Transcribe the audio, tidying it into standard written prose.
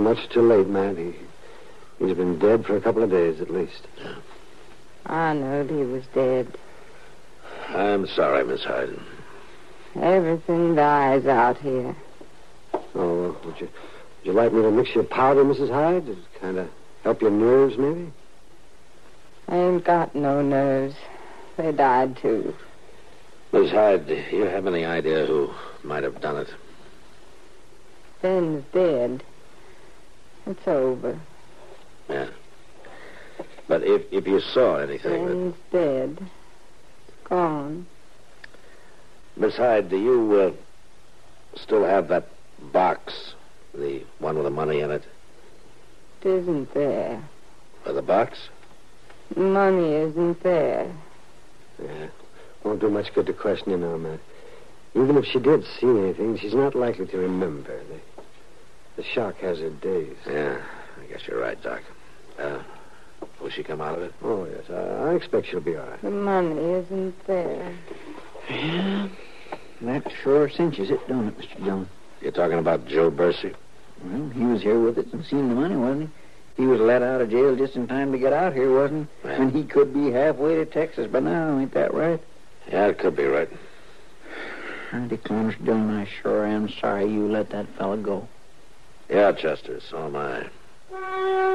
much too late, Matt. He's been dead for a couple of days at least. Yeah. I knowed he was dead. I'm sorry, Miss Hyde. Everything dies out here. Oh, well, would you like me to mix your powder, Mrs. Hyde? To kind of help your nerves, maybe? I ain't got no nerves. They died, too. Miss Hyde, do you have any idea who might have done it? Ben's dead. It's over. Yeah. But if you saw anything... Ben's dead. Gone. Miss Hyde, do you still have that box? The one with the money in it? It isn't there. The box? Money isn't there. Yeah. Won't do much good to question you now, Matt. Even if she did see anything, she's not likely to remember. The shock has her dazed. Yeah, I guess you're right, Doc. Will she come out of it? Oh, yes. I expect she'll be all right. The money isn't there. Yeah, that sure cinches it, don't it, Mr. Dillon? You're talking about Joe Bercy? Well, he was here with it and seen the money, wasn't he? He was let out of jail just in time to get out here, wasn't he? Yeah. And he could be halfway to Texas by now, ain't that right? Yeah, it could be right. I declare, Mr. Dillon, I sure am sorry you let that fella go. Yeah, Chester, so am I.